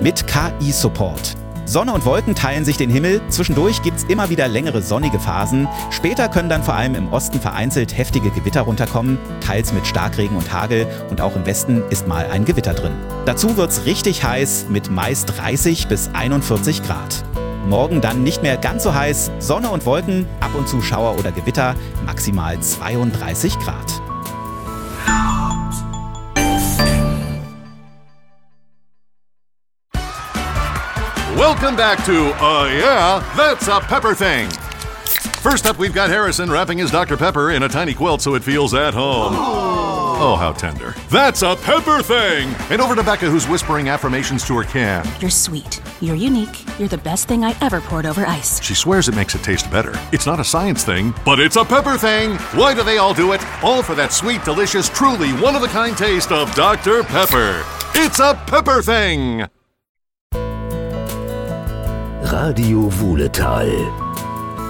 mit KI-Support. Sonne und Wolken teilen sich den Himmel, zwischendurch gibt's immer wieder längere sonnige Phasen. Später können dann vor allem im Osten vereinzelt heftige Gewitter runterkommen, teils mit Starkregen und Hagel, und auch im Westen ist mal ein Gewitter drin. Dazu wird's richtig heiß mit meist 30 bis 41 Grad. Morgen dann nicht mehr ganz so heiß, Sonne und Wolken, ab und zu Schauer oder Gewitter, maximal 32 Grad. Welcome back to Yeah, That's a Pepper Thing. First up, we've got Harrison wrapping his Dr. Pepper in a tiny quilt so it feels at home. Oh, how tender. That's a Pepper Thing! And over to Becca, who's whispering affirmations to her can. You're sweet. You're unique. You're the best thing I ever poured over ice. She swears it makes it taste better. It's not a science thing, but it's a Pepper Thing! Why do they all do it? All for that sweet, delicious, truly one-of-a-kind taste of Dr. Pepper. It's a Pepper Thing! Radio Wuhletal.